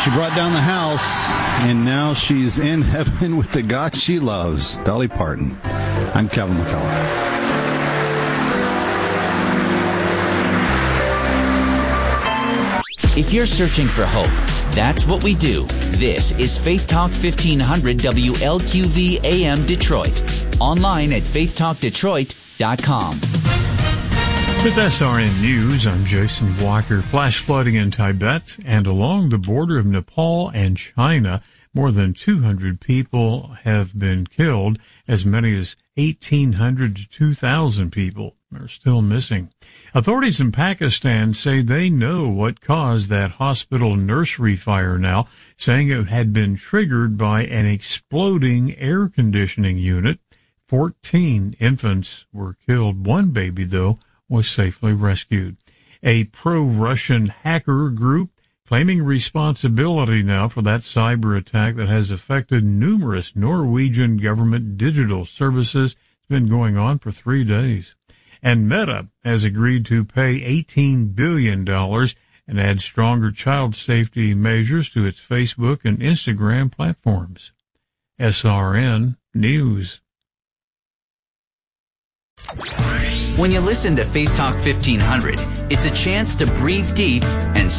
She brought down the house, and now she's in heaven with the God she loves, Dolly Parton. I'm Kevin McCullough. If you're searching for hope, that's what we do. This is Faith Talk 1500 WLQV AM Detroit. Online at faithtalkdetroit.com. With SRN News, I'm Jason Walker. Flash flooding in Tibet and along the border of Nepal and China. More than 200 people have been killed. As many as 1,800 to 2,000 people are still missing. Authorities in Pakistan say they know what caused that hospital nursery fire now, saying it had been triggered by an exploding air conditioning unit. 14 infants were killed. One baby, though, was safely rescued. A pro-Russian hacker group claiming responsibility now for that cyber attack that has affected numerous Norwegian government digital services. It's been going on for 3 days. And Meta has agreed to pay $18 billion and add stronger child safety measures to its Facebook and Instagram platforms. SRN News. When you listen to Faith Talk 1500, it's a chance to breathe deep and